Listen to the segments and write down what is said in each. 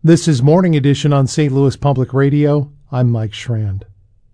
This is Morning Edition on St. Louis Public Radio. I'm Mike Schrand.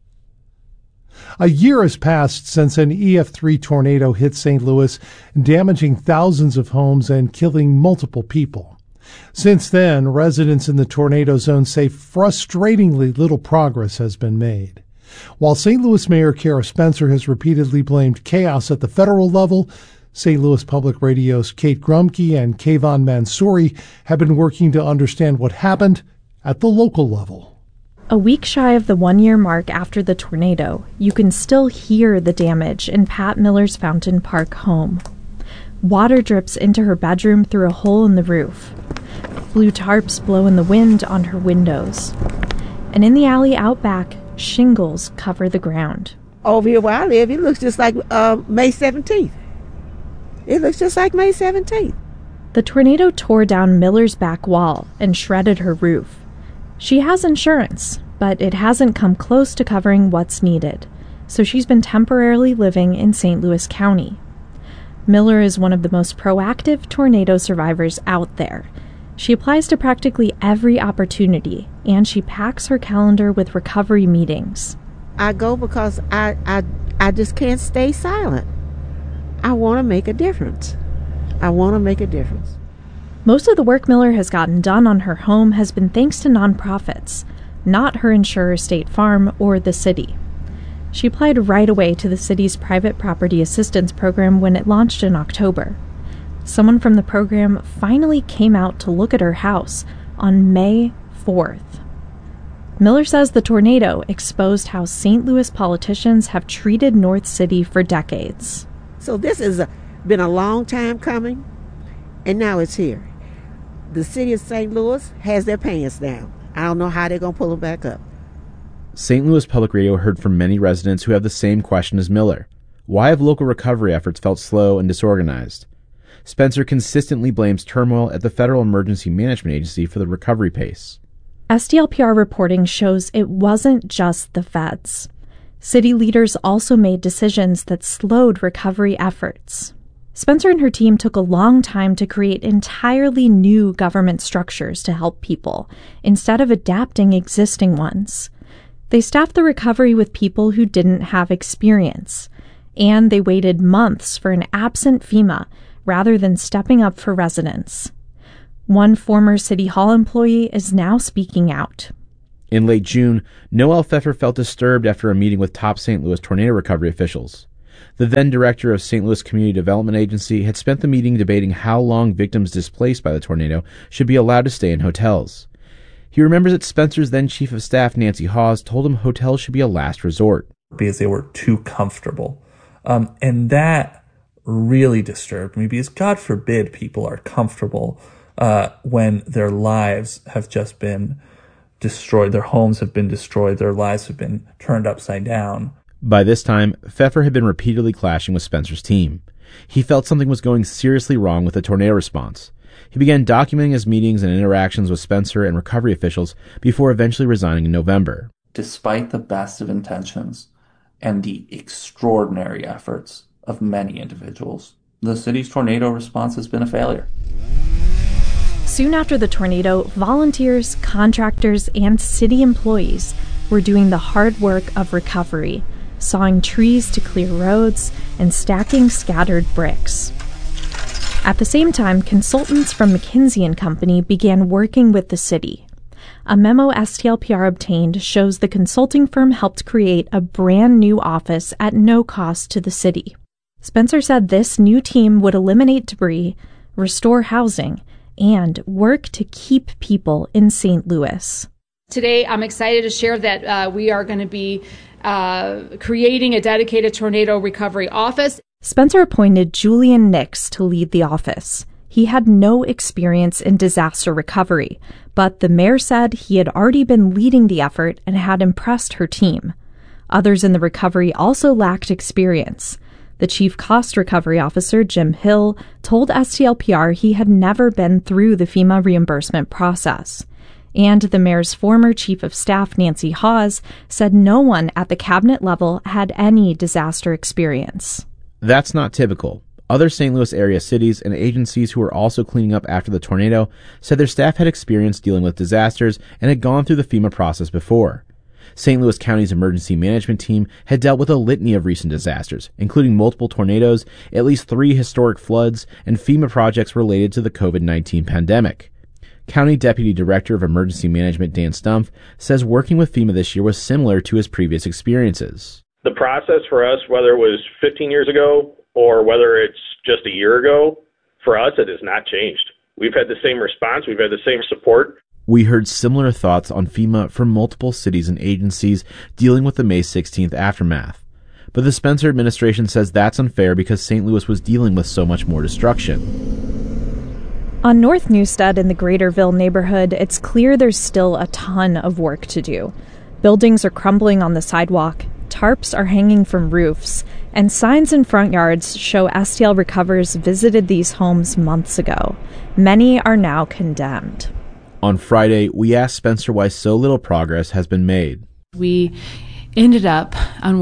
A year has passed since an EF3 tornado hit St. Louis, damaging thousands of homes and killing multiple people. Since then, residents in the tornado zone say frustratingly little progress has been made. While St. Louis Mayor Kara Spencer has repeatedly blamed chaos at the federal level, St. Louis Public Radio's Kate Grumke and Kayvon Mansouri have been working to understand what happened at the local level. A week shy of the one-year mark after the tornado, you can still hear the damage in Pat Miller's Fountain Park home. Water drips into her bedroom through a hole in the roof. Blue tarps blow in the wind on her windows. And in the alley out back, shingles cover the ground. Over here where I live, it looks just like May 17th. It looks just like May 17th. The tornado tore down Miller's back wall and shredded her roof. She has insurance, but it hasn't come close to covering what's needed, so she's been temporarily living in St. Louis County. Miller is one of the most proactive tornado survivors out there. She applies to practically every opportunity, and she packs her calendar with recovery meetings. I go because I just can't stay silent. I want to make a difference. Most of the work Miller has gotten done on her home has been thanks to nonprofits, not her insurer State Farm or the city. She applied right away to the city's private property assistance program when it launched in October. Someone from the program finally came out to look at her house on May 4th. Miller says the tornado exposed how St. Louis politicians have treated North City for decades. So this has been a long time coming, and now it's here. The city of St. Louis has their pants down. I don't know how they're going to pull them back up. St. Louis Public Radio heard from many residents who have the same question as Miller. Why have local recovery efforts felt slow and disorganized? Spencer consistently blames turmoil at the Federal Emergency Management Agency for the recovery pace. SDLPR reporting shows it wasn't just the feds. City leaders also made decisions that slowed recovery efforts. Spencer and her team took a long time to create entirely new government structures to help people, instead of adapting existing ones. They staffed the recovery with people who didn't have experience, and they waited months for an absent FEMA rather than stepping up for residents. One former City Hall employee is now speaking out. In late June, Noel Pfeffer felt disturbed after a meeting with top St. Louis tornado recovery officials. The then director of St. Louis Community Development Agency had spent the meeting debating how long victims displaced by the tornado should be allowed to stay in hotels. He remembers that Spencer's then chief of staff, Nancy Hawes, told him hotels should be a last resort. Because they were too comfortable. And that really disturbed me, because God forbid people are comfortable when their lives have just been destroyed, their homes have been destroyed, their lives have been turned upside down. By this time, Pfeffer had been repeatedly clashing with Spencer's team. He felt something was going seriously wrong with the tornado response. He began documenting his meetings and interactions with Spencer and recovery officials before eventually resigning in November. Despite the best of intentions and the extraordinary efforts of many individuals, the city's tornado response has been a failure. Soon after the tornado, volunteers, contractors, and city employees were doing the hard work of recovery, sawing trees to clear roads and stacking scattered bricks. At the same time, consultants from McKinsey & Company began working with the city. A memo STLPR obtained shows the consulting firm helped create a brand new office at no cost to the city. Spencer said this new team would eliminate debris, restore housing, and work to keep people in St. Louis. Today, I'm excited to share that we are going to be creating a dedicated tornado recovery office. Spencer appointed Julian Nix to lead the office. He had no experience in disaster recovery, but the mayor said he had already been leading the effort and had impressed her team. Others in the recovery also lacked experience. The chief cost recovery officer, Jim Hill, told STLPR he had never been through the FEMA reimbursement process. And the mayor's former chief of staff, Nancy Hawes, said no one at the cabinet level had any disaster experience. That's not typical. Other St. Louis area cities and agencies who were also cleaning up after the tornado said their staff had experience dealing with disasters and had gone through the FEMA process before. St. Louis County's emergency management team had dealt with a litany of recent disasters, including multiple tornadoes, at least 3 historic floods, and FEMA projects related to the COVID-19 pandemic. County Deputy Director of Emergency Management Dan Stumpf says working with FEMA this year was similar to his previous experiences. The process for us, whether it was 15 years ago or whether it's just a year ago, for us it has not changed. We've had the same response, we've had the same support. We heard similar thoughts on FEMA from multiple cities and agencies dealing with the May 16th aftermath. But the Spencer administration says that's unfair because St. Louis was dealing with so much more destruction. On North Newstead in the Greaterville neighborhood, it's clear there's still a ton of work to do. Buildings are crumbling on the sidewalk, tarps are hanging from roofs, and signs in front yards show STL Recovers visited these homes months ago. Many are now condemned. On Friday, we asked Spencer why so little progress has been made. We ended up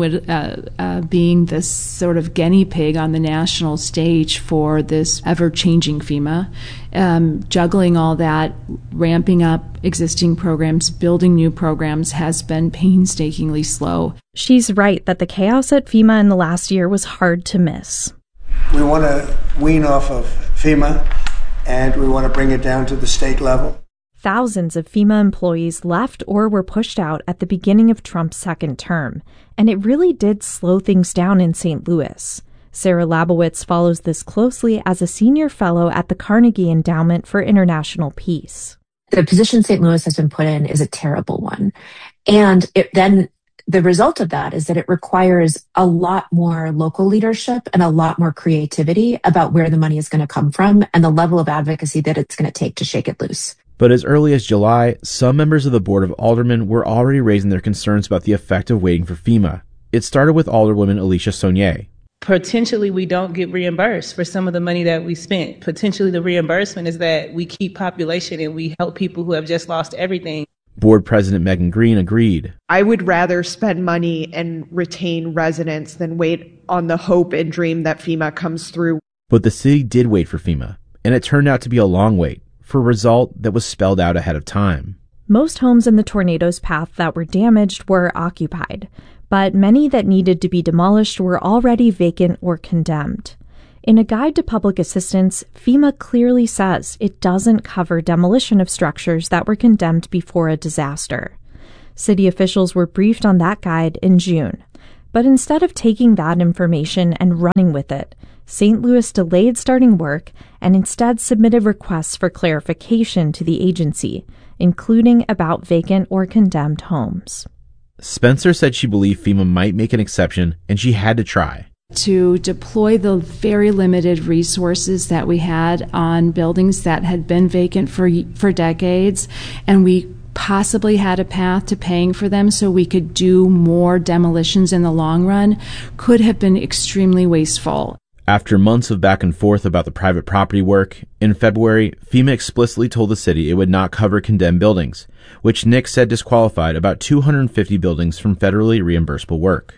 being this sort of guinea pig on the national stage for this ever-changing FEMA, juggling all that, ramping up existing programs, building new programs has been painstakingly slow. She's right that the chaos at FEMA in the last year was hard to miss. We want to wean off of FEMA, and we want to bring it down to the state level. Thousands of FEMA employees left or were pushed out at the beginning of Trump's second term, and it really did slow things down in St. Louis. Sarah Labowitz follows this closely as a senior fellow at the Carnegie Endowment for International Peace. The position St. Louis has been put in is a terrible one. And then the result of that is that it requires a lot more local leadership and a lot more creativity about where the money is going to come from and the level of advocacy that it's going to take to shake it loose. But as early as July, some members of the Board of Aldermen were already raising their concerns about the effect of waiting for FEMA. It started with Alderwoman Alicia Saunier. Potentially, we don't get reimbursed for some of the money that we spent. Potentially, the reimbursement is that we keep population and we help people who have just lost everything. Board President Megan Green agreed. I would rather spend money and retain residents than wait on the hope and dream that FEMA comes through. But the city did wait for FEMA, and it turned out to be a long wait, for a result that was spelled out ahead of time. Most homes in the tornado's path that were damaged were occupied, but many that needed to be demolished were already vacant or condemned. In a guide to public assistance, FEMA clearly says it doesn't cover demolition of structures that were condemned before a disaster. City officials were briefed on that guide in June, but instead of taking that information and running with it, St. Louis delayed starting work and instead submitted requests for clarification to the agency, including about vacant or condemned homes. Spencer said she believed FEMA might make an exception, and she had to try. To deploy the very limited resources that we had on buildings that had been vacant for decades, and we possibly had a path to paying for them so we could do more demolitions in the long run, could have been extremely wasteful. After months of back and forth about the private property work, in February, FEMA explicitly told the city it would not cover condemned buildings, which Nick said disqualified about 250 buildings from federally reimbursable work.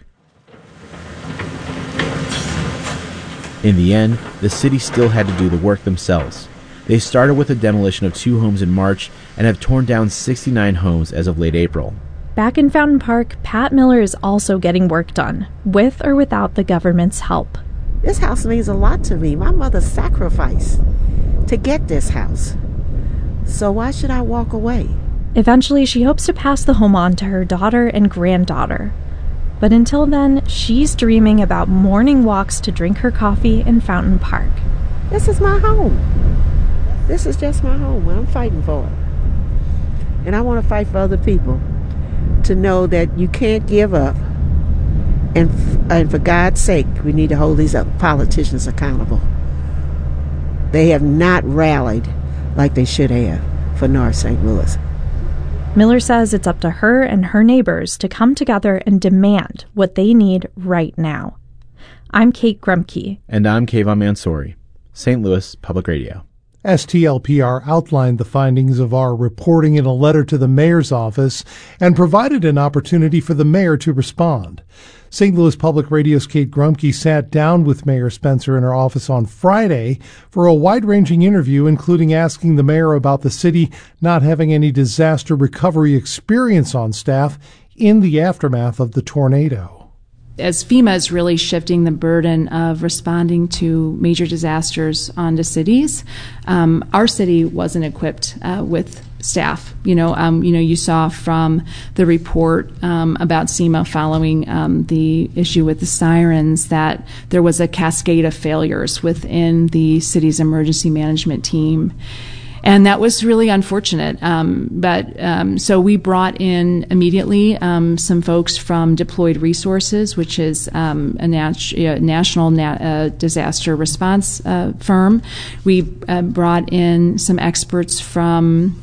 In the end, the city still had to do the work themselves. They started with a demolition of 2 homes in March and have torn down 69 homes as of late April. Back in Fountain Park, Pat Miller is also getting work done, with or without the government's help. This house means a lot to me. My mother sacrificed to get this house. So why should I walk away? Eventually, she hopes to pass the home on to her daughter and granddaughter. But until then, she's dreaming about morning walks to drink her coffee in Fountain Park. This is my home. This is just my home. I'm fighting for it. And I want to fight for other people to know that you can't give up. And for God's sake, we need to hold these politicians accountable. They have not rallied like they should have for North St. Louis. Miller says it's up to her and her neighbors to come together and demand what they need right now. I'm Kate Grumke. And I'm Kayvon Mansouri. St. Louis Public Radio. STLPR outlined the findings of our reporting in a letter to the mayor's office and provided an opportunity for the mayor to respond. St. Louis Public Radio's Kate Grumke sat down with Mayor Spencer in her office on Friday for a wide-ranging interview, including asking the mayor about the city not having any disaster recovery experience on staff in the aftermath of the tornado. As FEMA is really shifting the burden of responding to major disasters onto cities, our city wasn't equipped with staff. You saw from the report about SEMA following the issue with the sirens that there was a cascade of failures within the city's emergency management team. And that was really unfortunate. So we brought in immediately some folks from Deployed Resources, which is a national disaster response firm. We brought in some experts from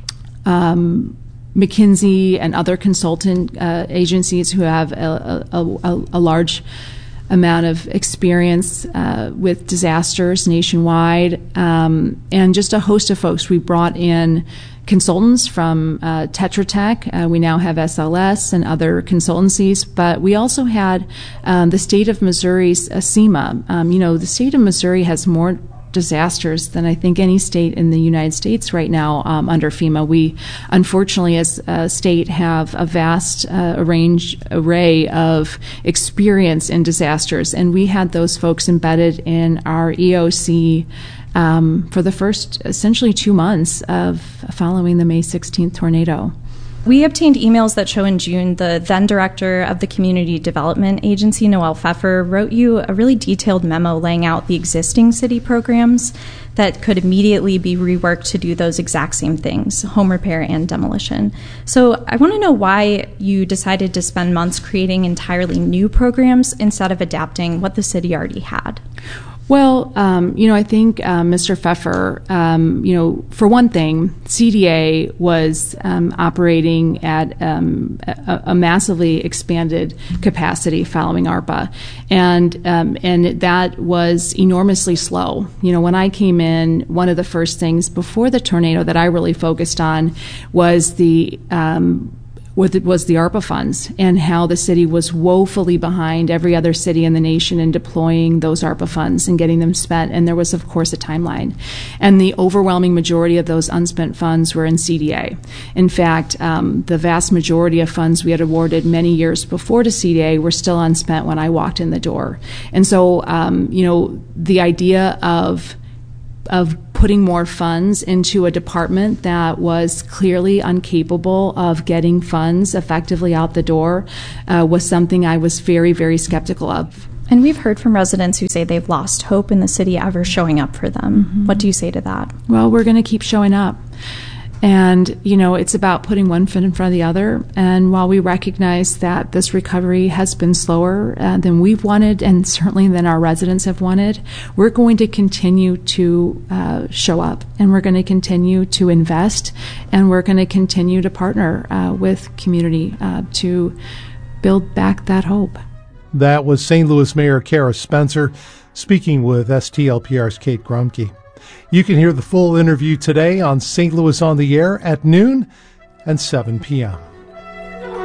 McKinsey and other consultant agencies who have a large amount of experience with disasters nationwide, and just a host of folks. We brought in consultants from Tetra Tech. We now have SLS and other consultancies, but we also had the state of Missouri's SEMA. The state of Missouri has more disasters than I think any state in the United States right now under FEMA. We, unfortunately, as a state, have a vast array of experience in disasters, and we had those folks embedded in our EOC for the first, essentially, 2 months of following the May 16th tornado. We obtained emails that show in June the then director of the Community Development Agency, Noel Pfeffer, wrote you a really detailed memo laying out the existing city programs that could immediately be reworked to do those exact same things, home repair and demolition. So I want to know why you decided to spend months creating entirely new programs instead of adapting what the city already had. Well, I think Mr. Pfeffer, for one thing, CDA was operating at a massively expanded capacity following ARPA, and that was enormously slow. When I came in, one of the first things before the tornado that I really focused on was the ARPA funds and how the city was woefully behind every other city in the nation in deploying those ARPA funds and getting them spent. And there was, of course, a timeline. And the overwhelming majority of those unspent funds were in CDA. In fact, the vast majority of funds we had awarded many years before to CDA were still unspent when I walked in the door. And so, the idea of putting more funds into a department that was clearly incapable of getting funds effectively out the door was something I was very, very skeptical of. And we've heard from residents who say they've lost hope in the city ever showing up for them. Mm-hmm. What do you say to that? Well, we're going to keep showing up. And, it's about putting one foot in front of the other. And while we recognize that this recovery has been slower than we've wanted and certainly than our residents have wanted, we're going to continue to show up, and we're going to continue to invest, and we're going to continue to partner with community to build back that hope. That was St. Louis Mayor Kara Spencer speaking with STLPR's Kate Grumke. You can hear the full interview today on St. Louis on the Air at noon and 7 p.m.